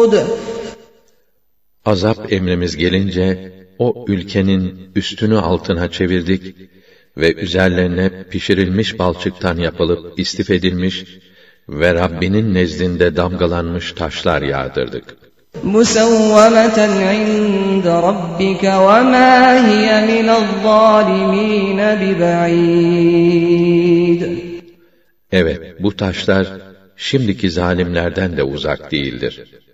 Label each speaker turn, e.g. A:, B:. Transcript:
A: Azap emrimiz gelince, o ülkenin üstünü altına çevirdik ve üzerlerine pişirilmiş balçıktan yapılıp istif edilmiş ve Rabbinin nezdinde damgalanmış taşlar yağdırdık.
B: مُسَوَّمَةً عِندَ رَبِّكَ وَمَا هِيَ مِنَ الظَّالِمِينَ بِبَعِيدٍ.
A: Evet, bu taşlar şimdiki zalimlerden de uzak değildir.